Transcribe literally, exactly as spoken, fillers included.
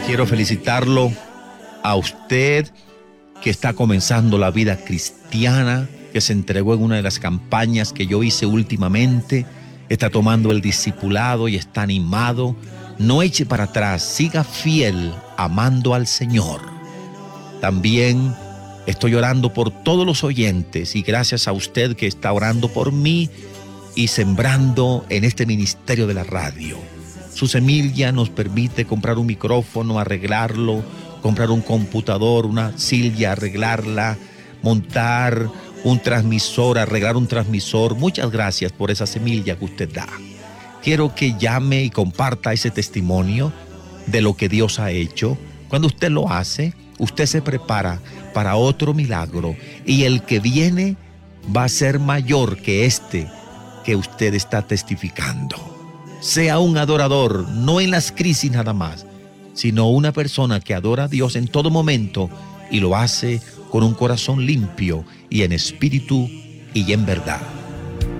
Quiero felicitarlo a usted que está comenzando la vida cristiana, que se entregó en una de las campañas que yo hice últimamente, está tomando el discipulado y está animado. No eche para atrás, siga fiel, amando al Señor. También estoy orando por todos los oyentes y gracias a usted que está orando por mí y sembrando en este ministerio de la radio. Su semilla nos permite comprar un micrófono, arreglarlo, comprar un computador, una silla, arreglarla, montar un transmisor, arreglar un transmisor. Muchas gracias por esa semilla que usted da. Quiero que llame y comparta ese testimonio de lo que Dios ha hecho. Cuando usted lo hace, usted se prepara para otro milagro y el que viene va a ser mayor que este que usted está testificando. Sea un adorador, no en las crisis nada más, sino una persona que adora a Dios en todo momento y lo hace con un corazón limpio y en espíritu y en verdad.